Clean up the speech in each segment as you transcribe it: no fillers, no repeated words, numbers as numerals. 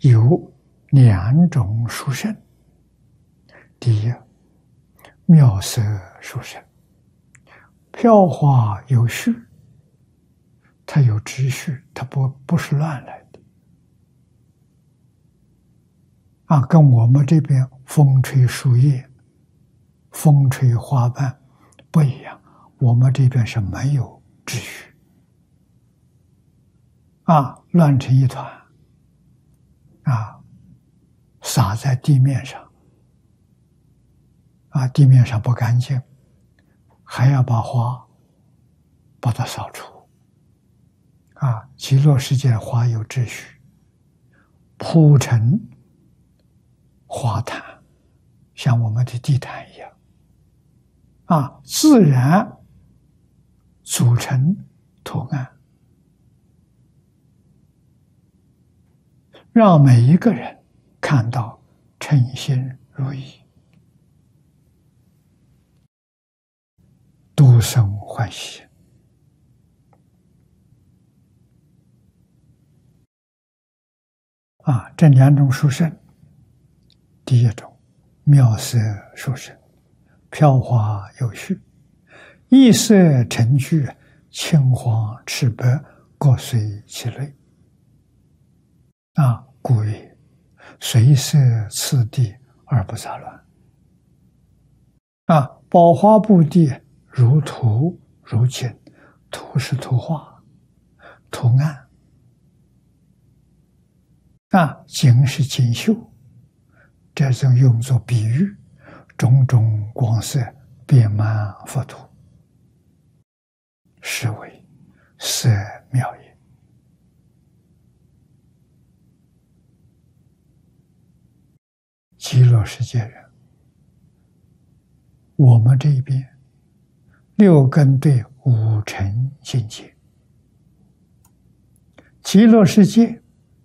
有两种殊胜。第一，妙色殊胜，飘花有序，它有秩序，它不是乱来的。跟我们这边风吹树叶、风吹花瓣不一样，我们这边是没有秩序，乱成一团，洒在地面上，地面上不干净，还要把花把它扫除。极乐世界花有秩序，铺成花毯，像我们的地毯一样，自然组成图案，让每一个人看到称心如意，独生欢喜。这两种殊胜，第一种妙色殊胜，飘花有序，异色成趣，青黄赤白各随其类。故曰随色次第而不杂乱。宝华布地如图如景，图是图画、图案，景是锦绣，这种用作比喻，种种光色遍满佛土，是为色妙也。极乐世界人，我们这边六根对五尘境界，极乐世界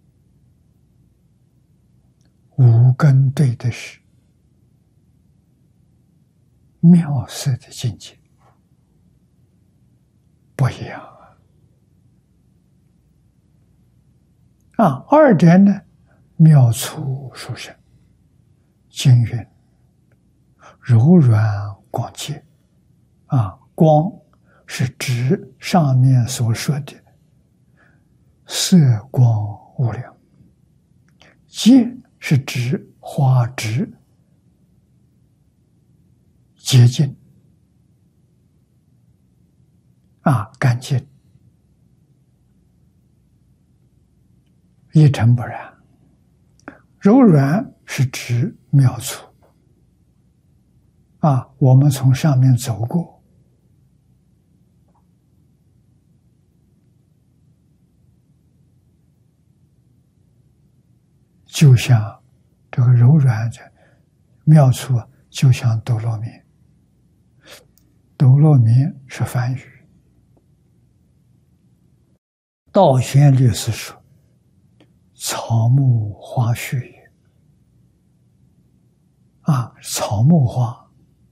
五根对的是妙色的境界，不一样二者呢，妙粗殊胜，经云柔软光洁。光是指上面所说的色光无量，洁是指花枝洁净，干净，一尘不染。柔软是指妙粗，我们从上面走过，就像这个柔软的妙粗，就像斗罗棉。斗罗棉是梵语，道宣律师说草木花絮也。草木花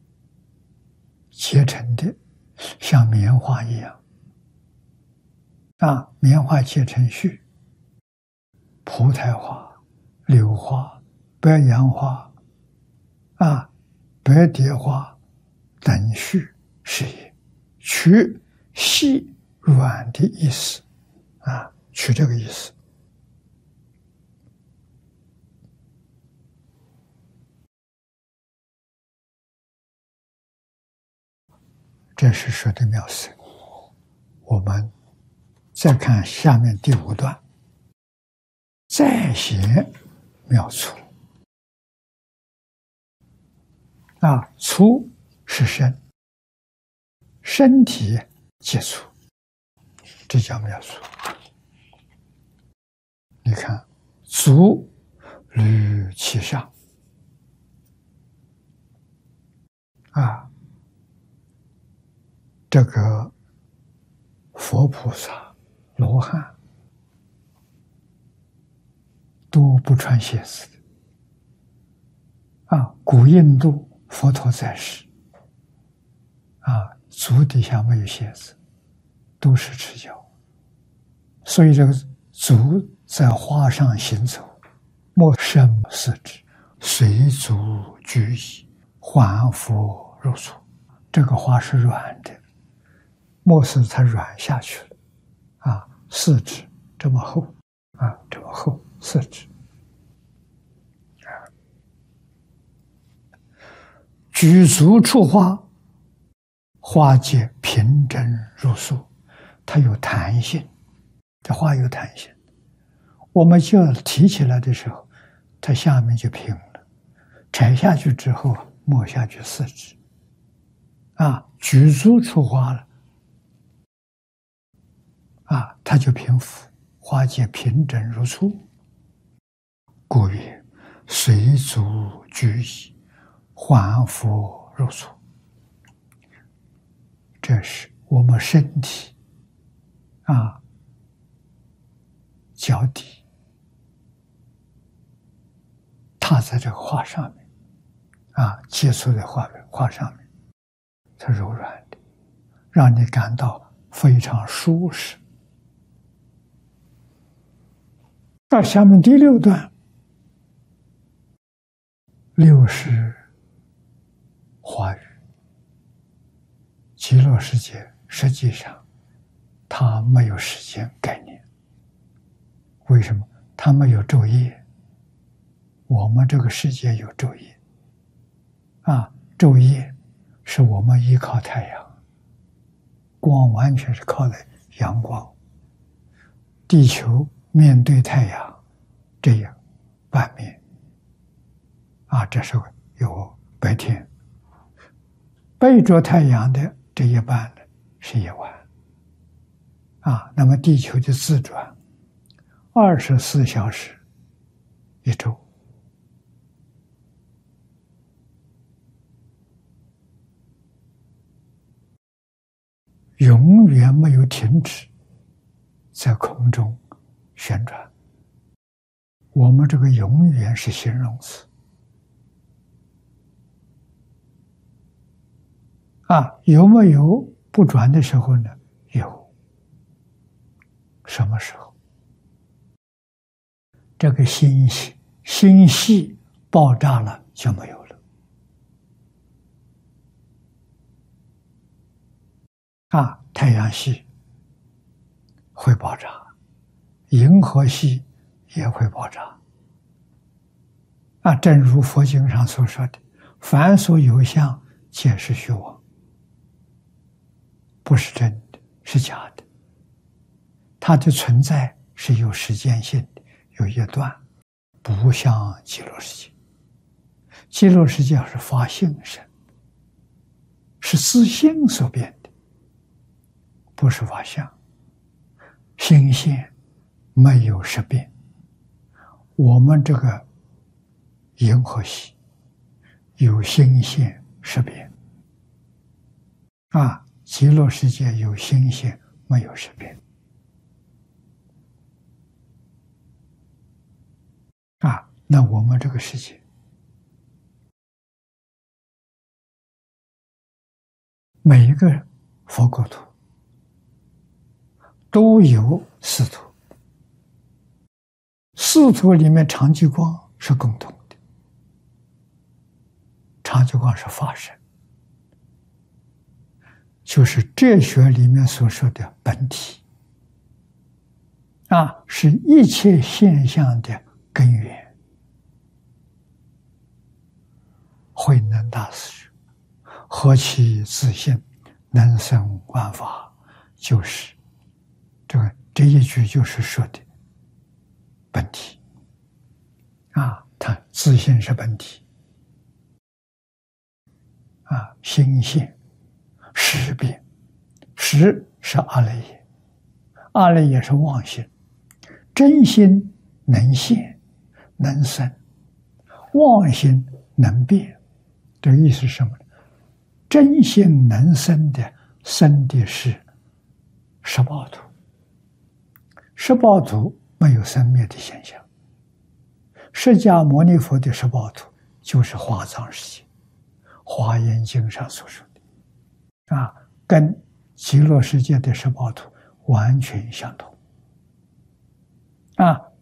结成的像棉花一样，棉花结成絮，蒲台花、柳花、白杨花、白蝶花等絮是也，取细软的意思，取这个意思。这是说的妙色。我们再看下面第五段，再显妙粗。粗是身，身体皆粗，这叫妙粗。你看，足履其上，这个佛菩萨、罗汉都不穿鞋子的。古印度佛陀在世，足底下没有鞋子，都是赤脚，所以这个足在花上行走， 莫生四肢，随足居矣，还复如初。这个花是软的，末世才软下去了啊！四肢这么厚啊，这么厚四肢啊，举足触花，花皆平整如素，它有弹性，这花有弹性。我们就要提起来的时候，它下面就平了，摘下去之后抹下去四肢啊，举足触花了啊，它就平复，花皆平整如初。故曰：随足居矣，还复如初。这是我们身体啊，脚底踏在这个花上面啊，接触在花上面，它柔软的，让你感到非常舒适。到下面第六段，六是花语。极乐世界实际上它没有时间概念，为什么？它没有昼夜，我们这个世界有昼夜啊，昼夜是我们依靠太阳，光完全是靠的阳光，地球面对太阳这样半面啊，这时候有白天，背着太阳的这一半呢是夜晚啊，那么地球的自转24小时一周，永远没有停止在空中旋转。我们这个永远是形容词啊，有没有不转的时候呢？有。什么时候？这个星系爆炸了就没有了啊！太阳系会爆炸，银河系也会爆炸啊！正如佛经上所说的，凡所有相，皆是虚妄，不是真的，是假的。它的存在是有时间性的，有一段，不像极乐世界。极乐世界是发性身，是自性所变的，不是法相。心性没有识变。我们这个银河系有心性识变啊，极乐世界有心性，没有识变啊。那我们这个世界每一个佛国土都有四土，四土里面常寂光是共同的，常寂光是法身，就是哲学里面所说的本体啊，是一切现象的根源。慧能大师说：何其自性，能生万法，就是这一句就是说的本体啊，它自性是本体啊，心性识变，识是阿赖耶，阿赖耶是妄心，真心能现能生，妄心能变。这个意思是什么呢？真心能生的，生的是十报土，十报土没有生灭的现象。释迦牟尼佛的十报土就是华藏世界，华严经上所说的啊，跟极乐世界的十报土完全相同啊。